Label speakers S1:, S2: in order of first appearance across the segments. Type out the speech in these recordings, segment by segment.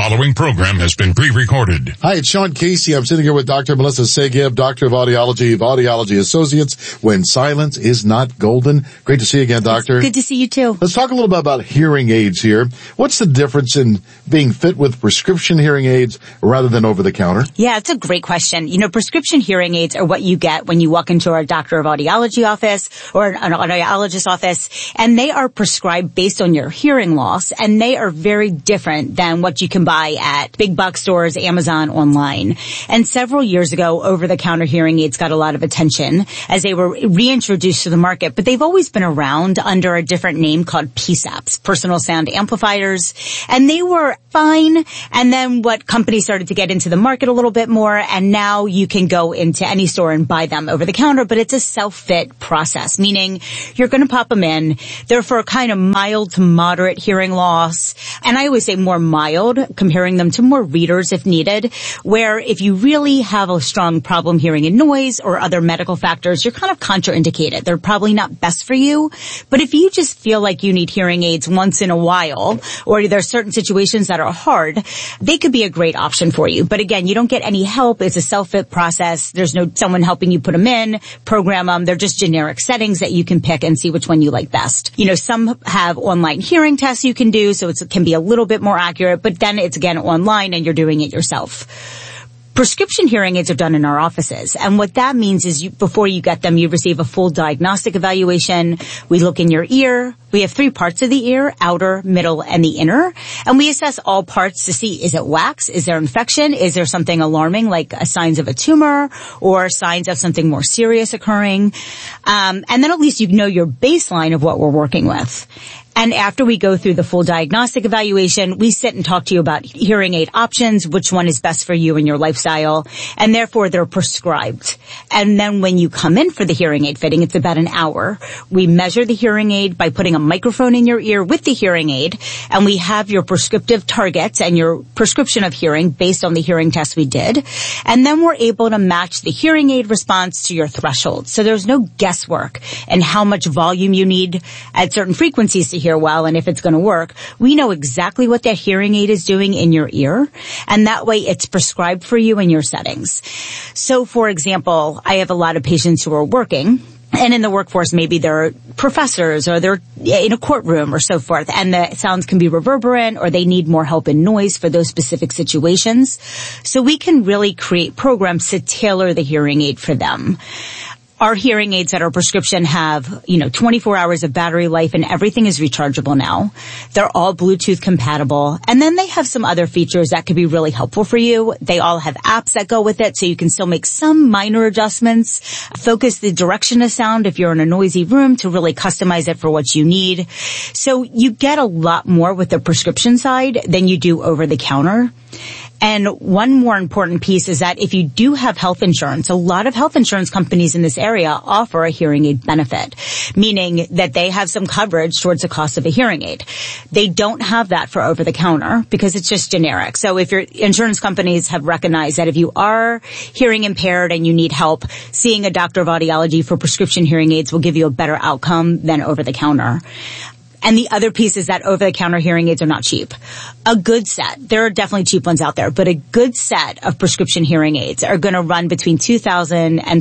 S1: following program has been pre-recorded.
S2: Hi, it's Sean Casey. I'm sitting here with Dr. Melissa Segib, Doctor of Audiology of Audiology Associates, when silence is not golden. Great to see you again, Doctor.
S3: Good to see you too.
S2: Let's talk a little bit about hearing aids here. What's the difference in being fit with prescription hearing aids rather than over-the-counter?
S3: Yeah, it's a great question. You know, prescription hearing aids are what you get when you walk into a Doctor of Audiology office or an audiologist office, and they are prescribed based on your hearing loss, and they are very different than what you can buy at big box stores, Amazon, online. And several years ago, over-the-counter hearing aids got a lot of attention as they were reintroduced to the market, but they've always been around under a different name called PSAPs, personal sound amplifiers, and they were fine. And then what companies started to get into the market a little bit more, and now you can go into any store and buy them over the counter, but it's a self-fit process, meaning you're going to pop them in. They're for a kind of mild to moderate hearing loss, and I always say more mild, comparing them to more readers if needed, where if you really have a strong problem hearing in noise or other medical factors, you're kind of contraindicated. They're probably not best for you. But if you just feel like you need hearing aids once in a while, or there's certain situations that are hard, they could be a great option for you. But again, you don't get any help. It's a self-fit process. There's no someone helping you put them in, program them. They're just generic settings that you can pick and see which one you like best. You know, some have online hearing tests you can do, so it can be a little bit more accurate, but then it's again online and you're doing it yourself. Prescription hearing aids are done in our offices, and what that means is before you get them, you receive a full diagnostic evaluation. We look in your ear. We have 3 parts of the ear, outer, middle, and the inner, and we assess all parts to see, is it wax? Is there infection? Is there something alarming like signs of a tumor or signs of something more serious occurring? And then at least you know your baseline of what we're working with. And after we go through the full diagnostic evaluation, we sit and talk to you about hearing aid options, which one is best for you and your lifestyle, and therefore they're prescribed. And then when you come in for the hearing aid fitting, it's about an hour. We measure the hearing aid by putting a microphone in your ear with the hearing aid, and we have your prescriptive targets and your prescription of hearing based on the hearing test we did. And then we're able to match the hearing aid response to your threshold. So there's no guesswork in how much volume you need at certain frequencies to hear well and if it's going to work. We know exactly what that hearing aid is doing in your ear, and that way it's prescribed for you in your settings. So for example, I have a lot of patients who are working, and in the workforce, maybe they're professors or they're in a courtroom or so forth, and the sounds can be reverberant or they need more help in noise for those specific situations. So we can really create programs to tailor the hearing aid for them. Our hearing aids that are prescription have, 24 hours of battery life, and everything is rechargeable now. They're all Bluetooth compatible. And then they have some other features that could be really helpful for you. They all have apps that go with it, so you can still make some minor adjustments, focus the direction of sound if you're in a noisy room to really customize it for what you need. So you get a lot more with the prescription side than you do over the counter. And one more important piece is that if you do have health insurance, a lot of health insurance companies in this area offer a hearing aid benefit, meaning that they have some coverage towards the cost of a hearing aid. They don't have that for over the counter because it's just generic. So if your insurance companies have recognized that if you are hearing impaired and you need help, seeing a doctor of audiology for prescription hearing aids will give you a better outcome than over the counter. And the other piece is that over-the-counter hearing aids are not cheap. A good set, there are definitely cheap ones out there, but a good set of prescription hearing aids are going to run between $2,000 and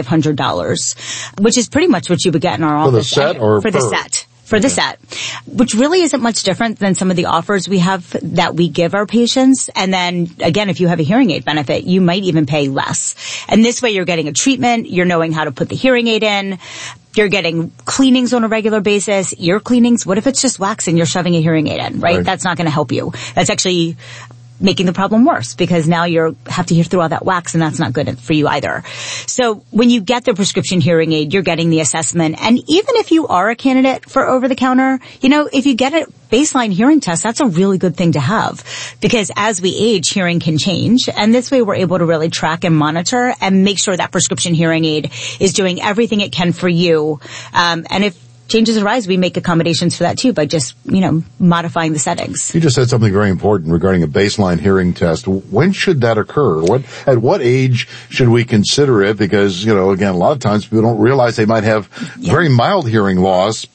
S3: $2,500, which is pretty much what you would get in our office.
S2: For the set or
S3: for the set? For the set, which really isn't much different than some of the offers we have that we give our patients. And then, again, if you have a hearing aid benefit, you might even pay less. And this way you're getting a treatment, you're knowing how to put the hearing aid in, you're getting cleanings on a regular basis, ear cleanings. What if it's just wax and you're shoving a hearing aid in, right? That's not going to help you. That's actually making the problem worse because now you have to hear through all that wax, and that's not good for you either. So when you get the prescription hearing aid, you're getting the assessment. And even if you are a candidate for over-the-counter, if you get a baseline hearing test, that's a really good thing to have because as we age, hearing can change. And this way we're able to really track and monitor and make sure that prescription hearing aid is doing everything it can for you. And if changes arise, we make accommodations for that too by just, modifying the settings.
S2: You just said something very important regarding a baseline hearing test. When should that occur? At what age should we consider it? Because, again, a lot of times people don't realize they might have very mild hearing loss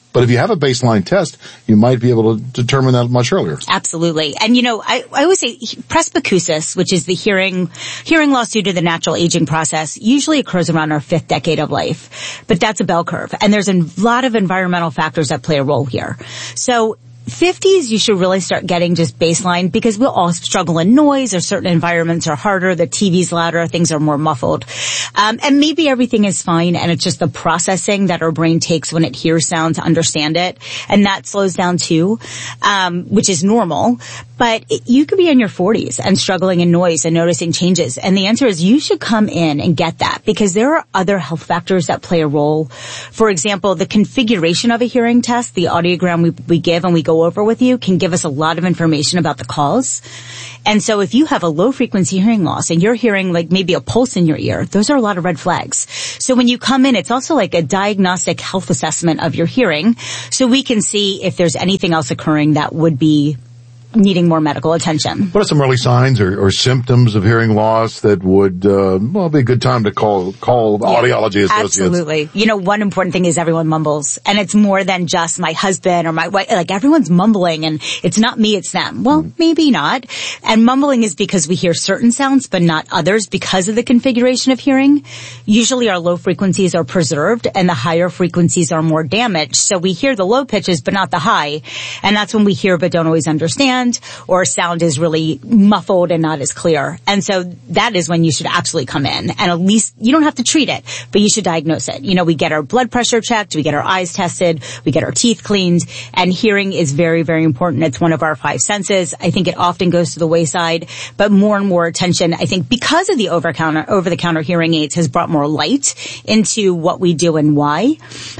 S2: But if you have a baseline test, you might be able to determine that much earlier.
S3: Absolutely. And I always say presbycusis, which is the hearing loss due to the natural aging process, usually occurs around our 5th decade of life. But that's a bell curve. And there's a lot of environmental factors that play a role here. So 50s, you should really start getting just baseline, because we'll all struggle in noise, or certain environments are harder, the TV's louder, things are more muffled. And maybe everything is fine, and it's just the processing that our brain takes when it hears sound to understand it. And that slows down too, which is normal. But you could be in your 40s and struggling in noise and noticing changes. And the answer is you should come in and get that, because there are other health factors that play a role. For example, the configuration of a hearing test, the audiogram we give and we go over with you, can give us a lot of information about the cause. And so if you have a low frequency hearing loss and you're hearing like maybe a pulse in your ear, those are a lot of red flags. So when you come in, it's also like a diagnostic health assessment of your hearing, so we can see if there's anything else occurring that would be needing more medical attention.
S2: What are some early signs or symptoms of hearing loss that would, be a good time to call audiology associates?
S3: Absolutely. One important thing is everyone mumbles, and it's more than just my husband or my wife. Like, everyone's mumbling, and it's not me, it's them. Well, maybe not. And mumbling is because we hear certain sounds, but not others, because of the configuration of hearing. Usually our low frequencies are preserved and the higher frequencies are more damaged. So we hear the low pitches, but not the high. And that's when we hear but don't always understand, or sound is really muffled and not as clear. And so that is when you should absolutely come in. And at least, you don't have to treat it, but you should diagnose it. We get our blood pressure checked, we get our eyes tested, we get our teeth cleaned, and hearing is very, very important. It's one of our 5 senses. I think it often goes to the wayside, but more and more attention, I think, because of the over-the-counter hearing aids, has brought more light into what we do and why.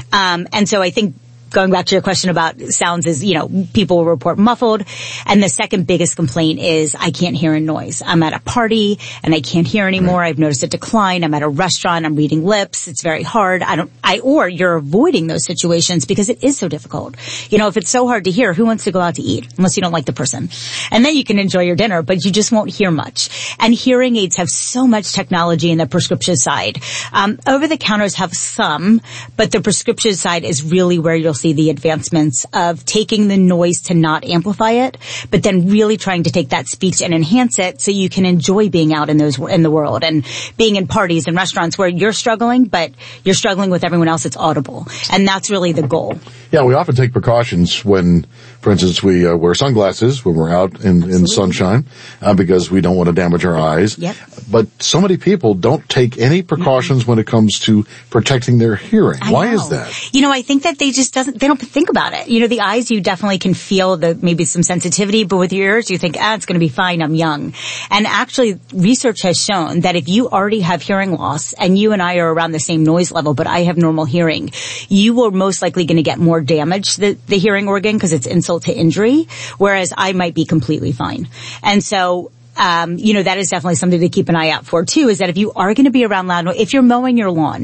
S3: And so I think, going back to your question about sounds, is, people will report muffled. And the second biggest complaint is, I can't hear in noise. I'm at a party and I can't hear anymore. I've noticed a decline. I'm at a restaurant. I'm reading lips. It's very hard. Or you're avoiding those situations because it is so difficult. If it's so hard to hear, who wants to go out to eat unless you don't like the person? And then you can enjoy your dinner, but you just won't hear much. And hearing aids have so much technology in the prescription side. Over the counters have some, but the prescription side is really where you'll see the advancements of taking the noise to not amplify it, but then really trying to take that speech and enhance it so you can enjoy being out in the world and being in parties and restaurants where you're struggling, but you're struggling with everyone else. It's audible. And that's really the goal. Yeah,
S2: we often take precautions when, for instance, we wear sunglasses when we're out in sunshine, because we don't want to damage our eyes.
S3: Yep.
S2: But so many people don't take any precautions when it comes to protecting their hearing. Why is that?
S3: I think that they don't think about it. The eyes, you definitely can feel maybe some sensitivity, but with your ears, you think, it's going to be fine, I'm young. And actually, research has shown that if you already have hearing loss and you and I are around the same noise level, but I have normal hearing, you are most likely going to get more damage to the hearing organ, because it's insult to injury, whereas I might be completely fine. And so, that is definitely something to keep an eye out for too, is that if you are going to be around loud noise, if you're mowing your lawn,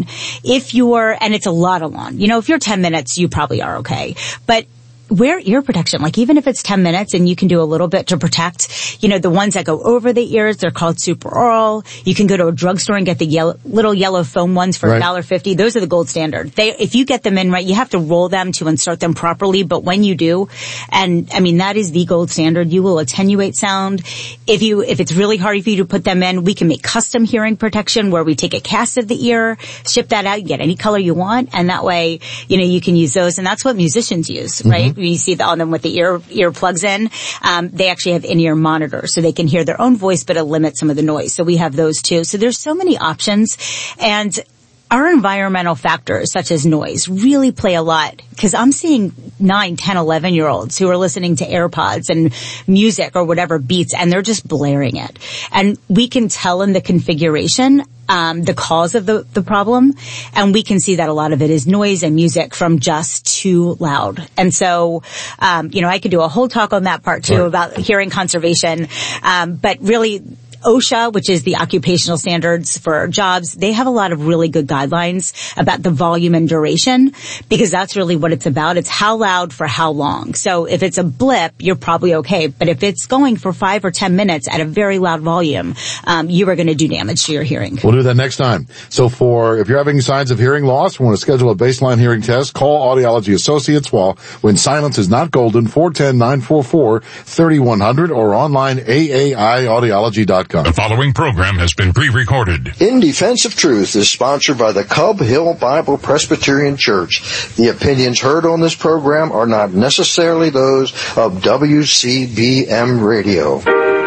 S3: and it's a lot of lawn, if you're 10 minutes, you probably are okay. But wear ear protection, like even if it's 10 minutes and you can do a little bit to protect, the ones that go over the ears, they're called Superoral. You can go to a drugstore and get the little yellow foam ones for $1.50. Those are the gold standard. If you get them in right, you have to roll them to insert them properly, but when you do, and that is the gold standard, you will attenuate sound. If it's really hard for you to put them in, we can make custom hearing protection where we take a cast of the ear, ship that out, you get any color you want, and that way, you can use those, and that's what musicians use, right? You see on them with the ear plugs in. They actually have in-ear monitors, so they can hear their own voice, but it'll limit some of the noise. So we have those too. So there's so many options, and our environmental factors, such as noise, really play a lot, because I'm seeing 9, 10, 11-year-olds who are listening to AirPods and music or whatever beats, and they're just blaring it. And we can tell in the configuration the cause of the problem, and we can see that a lot of it is noise and music from just too loud. And so, I could do a whole talk on that part too about hearing conservation, but really, OSHA, which is the occupational standards for jobs, they have a lot of really good guidelines about the volume and duration, because that's really what it's about. It's how loud for how long. So if it's a blip, you're probably okay. But if it's going for 5 or 10 minutes at a very loud volume, you are going to do damage to your hearing.
S2: We'll do that next time. So if you're having signs of hearing loss, want to schedule a baseline hearing test, call Audiology Associates when silence is not golden, 410-944-3100 or online AAIaudiology.com.
S1: The following program has been pre-recorded.
S4: In Defense of Truth is sponsored by the Cub Hill Bible Presbyterian Church. The opinions heard on this program are not necessarily those of WCBM Radio.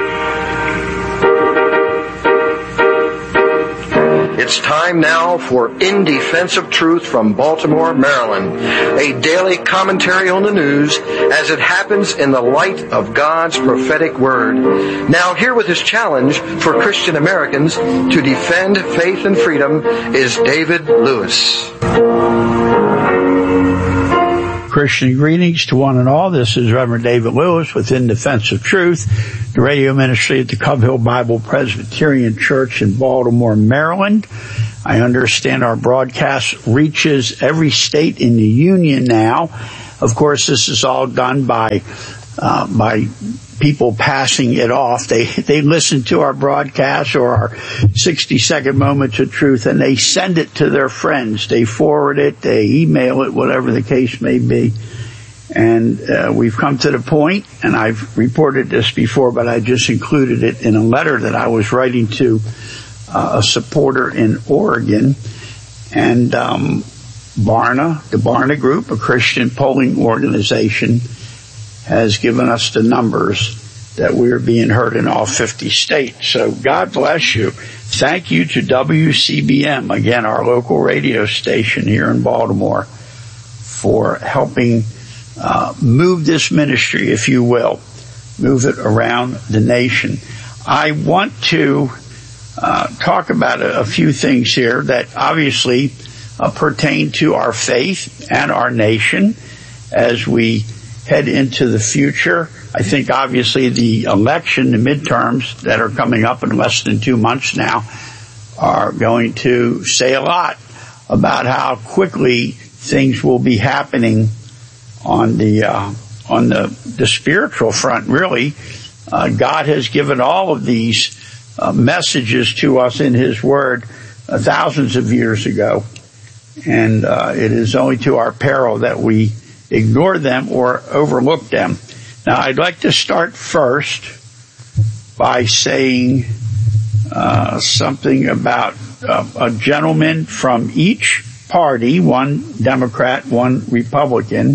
S4: It's time now for In Defense of Truth from Baltimore, Maryland, a daily commentary on the news as it happens in the light of God's prophetic word. Now, here with his challenge for Christian Americans to defend faith and freedom is David Lewis.
S5: Christian greetings to one and all. This is Reverend David Lewis with In Defense of Truth, the radio ministry at the Cub Hill Bible Presbyterian Church in Baltimore, Maryland. I understand our broadcast reaches every state in the union now. Of course, this is all done by people passing it off. They listen to our broadcast or our 60-second moments of truth, and they send it to their friends. They forward it, they email it, whatever the case may be. And we've come to the point, and I've reported this before, but I just included it in a letter that I was writing to a supporter in Oregon. And Barna, the Barna Group, a Christian polling organization, has given us the numbers that we are being heard in all 50 states. So God bless you. Thank you to WCBM, again, our local radio station here in Baltimore, for helping move this ministry, if you will, move it around the nation. I want to talk about a few things here that obviously pertain to our faith and our nation as we head into the future. I think obviously the election, the midterms that are coming up in less than 2 months now, are going to say a lot about how quickly things will be happening on the spiritual front. Really, God has given all of these messages to us in His Word thousands of years ago, and it is only to our peril that we ignore them or overlook them. Now, I'd like to start first by saying something about a gentleman from each party, one Democrat, one Republican.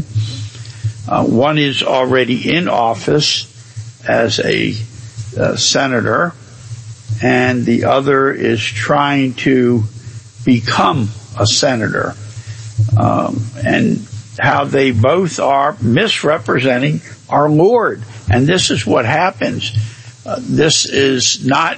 S5: One is already in office as a senator, and the other is trying to become a senator. And how they both are misrepresenting our Lord. And this is what happens. This is not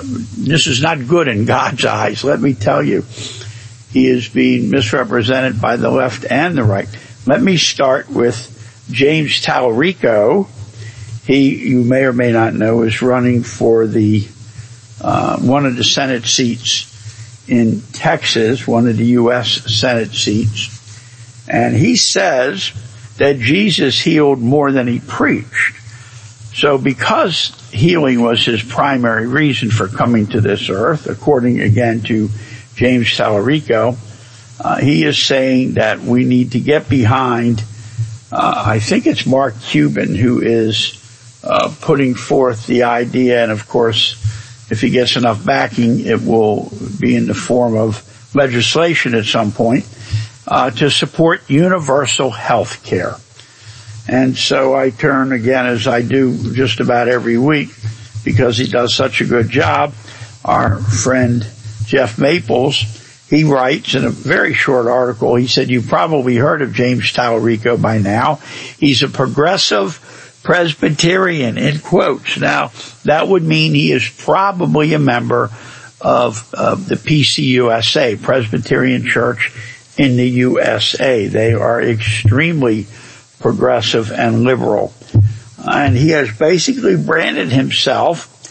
S5: good in God's eyes, let me tell you. He is being misrepresented by the left and the right. Let me start with James Tallarico. He, you may or may not know, is running for the one of the Senate seats in Texas, one of the U.S. Senate seats. And he says that Jesus healed more than he preached. So because healing was his primary reason for coming to this earth, according again to James Tallarico, he is saying that we need to get behind, I think it's Mark Cuban who is putting forth the idea, and of course, if he gets enough backing, it will be in the form of legislation at some point, to support universal health care. And so I turn again, as I do just about every week, because he does such a good job, our friend Jeff Maples. He writes in a very short article, he said, you've probably heard of James Tallarico by now. He's a progressive Presbyterian, in quotes. Now, that would mean he is probably a member of the PCUSA, Presbyterian Church in the USA. They are extremely progressive and liberal. And he has basically branded himself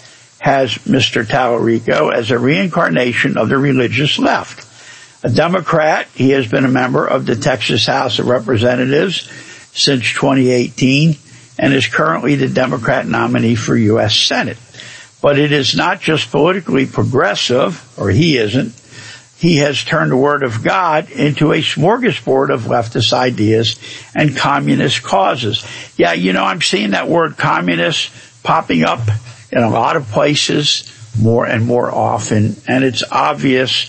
S5: has Mr. Tallarico as a reincarnation of the religious left. A Democrat, he has been a member of the Texas House of Representatives since 2018 and is currently the Democrat nominee for U.S. Senate. But it is not just politically progressive, or he isn't. He has turned the Word of God into a smorgasbord of leftist ideas and communist causes. Yeah, I'm seeing that word communist popping up in a lot of places more and more often, and it's obvious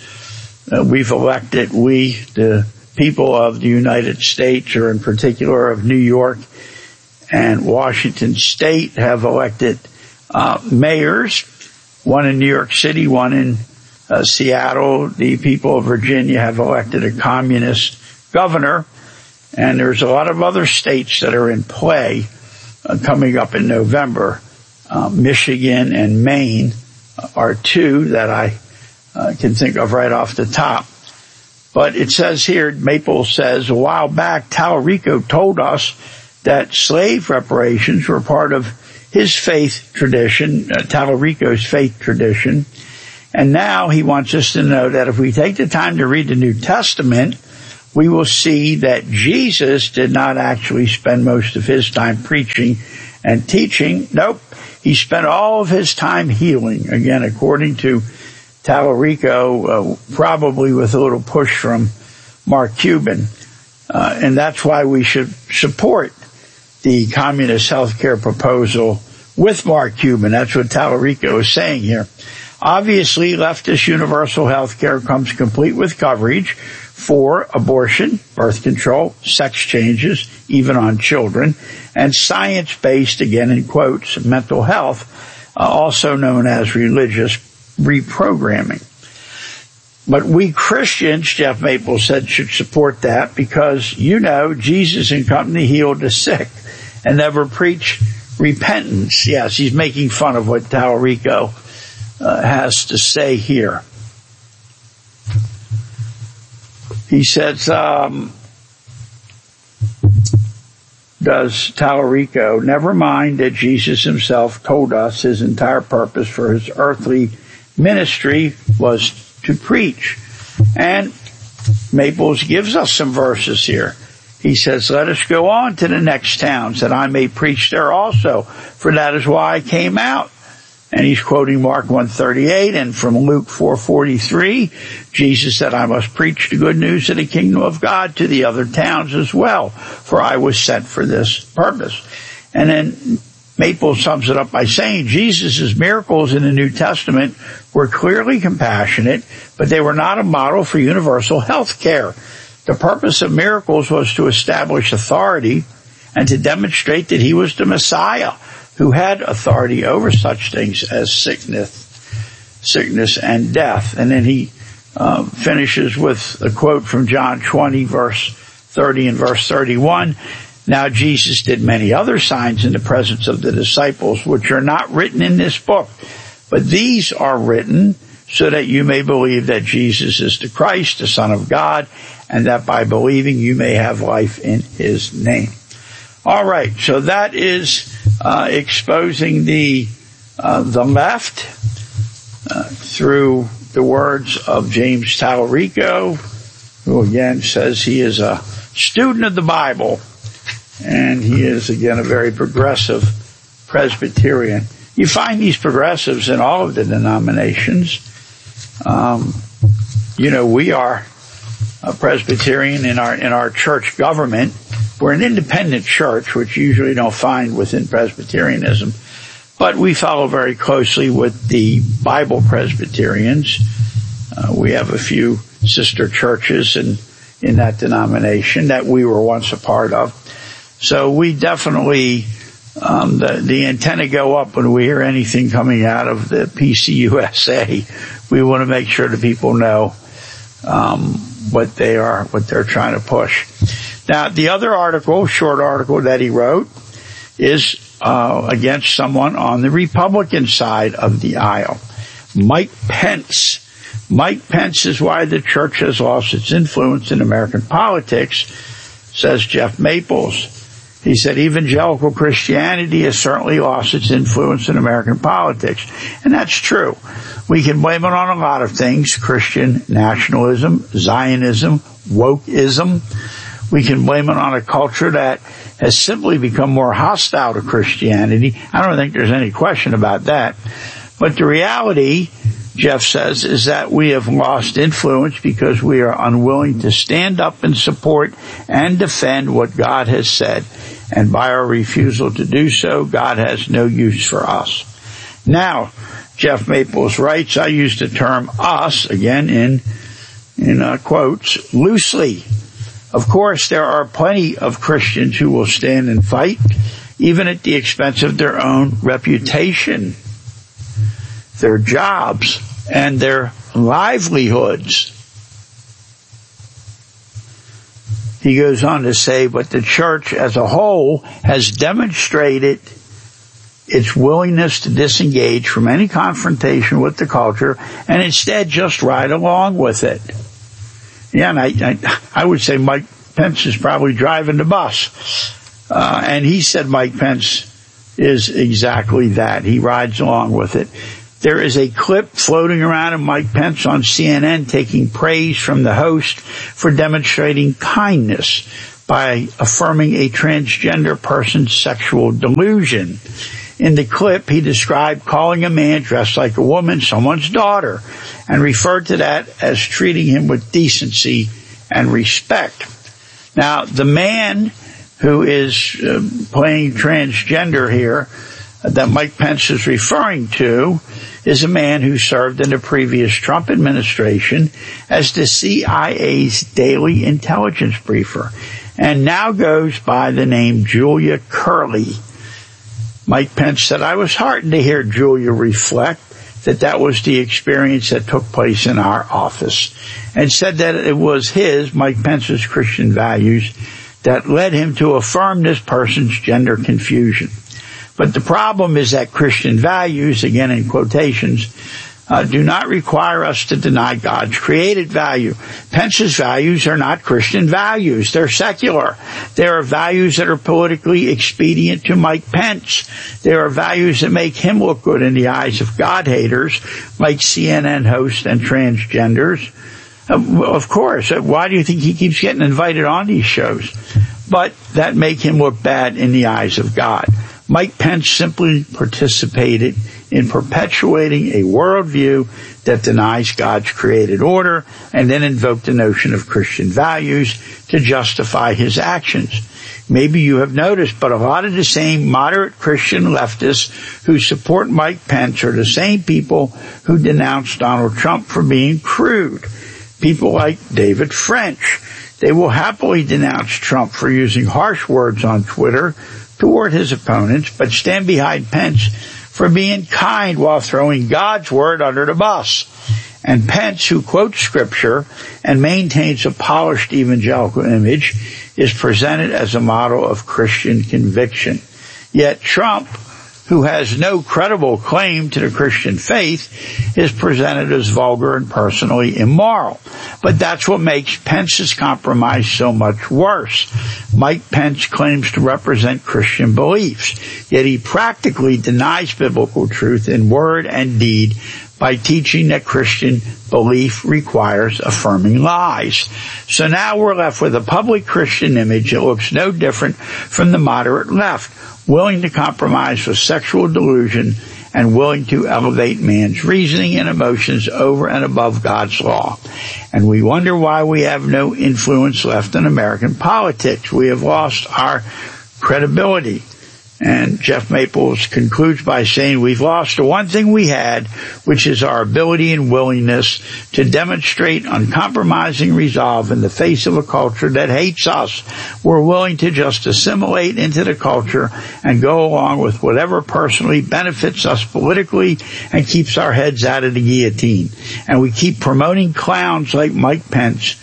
S5: the people of the United States, or in particular of New York and Washington State, have elected mayors, one in New York City, one in Seattle. The people of Virginia have elected a communist governor, and there's a lot of other states that are in play coming up in November. Michigan and Maine are two that I can think of right off the top. But it says here, Maple says, a while back, Tallarico told us that slave reparations were part of his faith tradition, Tallarico's faith tradition. And now he wants us to know that if we take the time to read the New Testament, we will see that Jesus did not actually spend most of his time preaching and teaching. Nope. He spent all of his time healing, again, according to Tallarico, probably with a little push from Mark Cuban. And that's why we should support the communist healthcare proposal with Mark Cuban. That's what Tallarico is saying here. Obviously, leftist universal healthcare comes complete with coverage for abortion, birth control, sex changes, even on children, and science-based, again in quotes, mental health, also known as religious reprogramming. But we Christians, Jeff Maple said, should support that because, Jesus and company healed the sick and never preached repentance. Yes, he's making fun of what Tallarico has to say here. He says, does Tallarico, never mind that Jesus himself told us his entire purpose for his earthly ministry was to preach. And Maples gives us some verses here. He says, let us go on to the next towns that I may preach there also, for that is why I came out. And he's quoting Mark 1:38 and from Luke 4:43, Jesus said, I must preach the good news of the kingdom of God to the other towns as well, for I was sent for this purpose. And then Maple sums it up by saying Jesus' miracles in the New Testament were clearly compassionate, but they were not a model for universal health care. The purpose of miracles was to establish authority and to demonstrate that he was the Messiah, who had authority over such things as sickness and death. And then he finishes with a quote from John 20, verse 30 and verse 31. Now Jesus did many other signs in the presence of the disciples, which are not written in this book, but these are written so that you may believe that Jesus is the Christ, the Son of God, and that by believing you may have life in his name. All right, so that is exposing the left through the words of James Tallarico, who again says he is a student of the Bible, and he is again a very progressive Presbyterian. You find these progressives in all of the denominations. We are a Presbyterian in our church government. We're an independent church, which you usually don't find within Presbyterianism, but we follow very closely with the Bible Presbyterians. We have a few sister churches in that denomination that we were once a part of. So we definitely, the antenna go up when we hear anything coming out of the PCUSA. We want to make sure that people know what they're trying to push. Now, the other article, short article that he wrote, is against someone on the Republican side of the aisle, Mike Pence. Mike Pence is why the church has lost its influence in American politics, says Jeff Maples. He said, evangelical Christianity has certainly lost its influence in American politics. And that's true. We can blame it on a lot of things: Christian nationalism, Zionism, wokeism. We can blame it on a culture that has simply become more hostile to Christianity. I don't think there's any question about that. But the reality, Jeff says, is that we have lost influence because we are unwilling to stand up and support and defend what God has said. And by our refusal to do so, God has no use for us. Now, Jeff Maples writes, I use the term us, again in quotes, loosely. Of course, there are plenty of Christians who will stand and fight, even at the expense of their own reputation, their jobs, and their livelihoods. He goes on to say, but the church as a whole has demonstrated its willingness to disengage from any confrontation with the culture and instead just ride along with it. Yeah, and I would say Mike Pence is probably driving the bus. And he said Mike Pence is exactly that. He rides along with it. There is a clip floating around of Mike Pence on CNN taking praise from the host for demonstrating kindness by affirming a transgender person's sexual delusion. In the clip, he described calling a man dressed like a woman someone's daughter and referred to that as treating him with decency and respect. Now, the man who is playing transgender here that Mike Pence is referring to is a man who served in the previous Trump administration as the CIA's daily intelligence briefer and now goes by the name Julia Curley. Mike Pence said, I was heartened to hear Julia reflect that was the experience that took place in our office, and said that it was Mike Pence's Christian values that led him to affirm this person's gender confusion. But the problem is that Christian values, again in quotations, do not require us to deny God's created value. Pence's values are not Christian values. They're secular. They are values that are politically expedient to Mike Pence. They are values that make him look good in the eyes of God haters like CNN hosts and transgenders. Of course, why do you think he keeps getting invited on these shows? But that make him look bad in the eyes of God. Mike Pence simply participated in perpetuating a worldview that denies God's created order and then invoked the notion of Christian values to justify his actions. Maybe you have noticed, but a lot of the same moderate Christian leftists who support Mike Pence are the same people who denounce Donald Trump for being crude. People like David French. They will happily denounce Trump for using harsh words on Twitter toward his opponents, but stand behind Pence for being kind while throwing God's word under the bus. And Pence, who quotes scripture and maintains a polished evangelical image, is presented as a model of Christian conviction. Yet Trump, who has no credible claim to the Christian faith, is presented as vulgar and personally immoral. But that's what makes Pence's compromise so much worse. Mike Pence claims to represent Christian beliefs, yet he practically denies biblical truth in word and deed by teaching that Christian belief requires affirming lies. So now we're left with a public Christian image that looks no different from the moderate left, willing to compromise with sexual delusion and willing to elevate man's reasoning and emotions over and above God's law. And we wonder why we have no influence left in American politics. We have lost our credibility. And Jeff Maples concludes by saying we've lost the one thing we had, which is our ability and willingness to demonstrate uncompromising resolve in the face of a culture that hates us. We're willing to just assimilate into the culture and go along with whatever personally benefits us politically and keeps our heads out of the guillotine. And we keep promoting clowns like Mike Pence.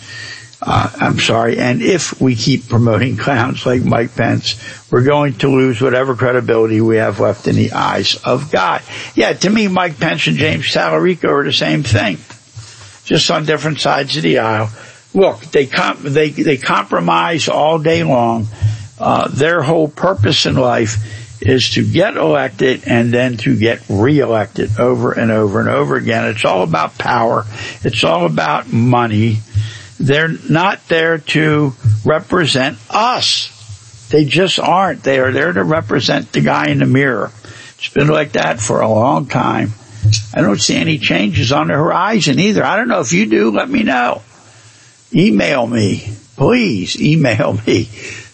S5: And if we keep promoting clowns like Mike Pence, we're going to lose whatever credibility we have left in the eyes of God. Yeah, to me, Mike Pence and James Tallarico are the same thing, just on different sides of the aisle. Look, they compromise all day long, their whole purpose in life is to get elected and then to get reelected over and over and over again. It's all about power. It's all about money. They're not there to represent us. They just aren't. They are there to represent the guy in the mirror. It's been like that for a long time. I don't see any changes on the horizon either. I don't know if you do. Let me know. Email me. Please email me.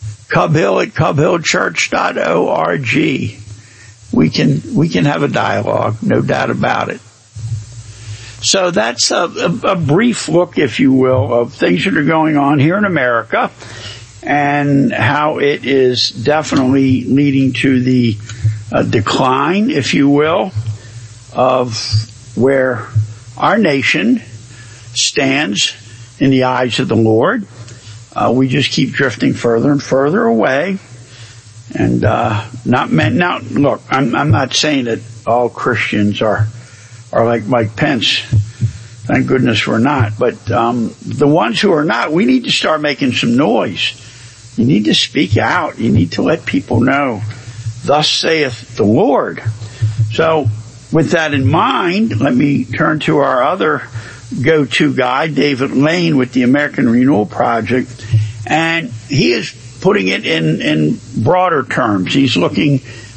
S5: cubhill@cubhillchurch.org. We can have a dialogue, no doubt about it. So that's a brief look, if you will, of things that are going on here in America and how it is definitely leading to the decline, if you will, of where our nation stands in the eyes of the Lord. We just keep drifting further and further away. And now, look, I'm not saying that all Christians are like Mike Pence. Thank goodness we're not. But the ones who are not, we need to start making some noise. You need to speak out. You need to let people know, thus saith the Lord. So with that in mind, let me turn to our other go-to guy, David Lane, with the American Renewal Project. And he is putting it in broader terms. He's looking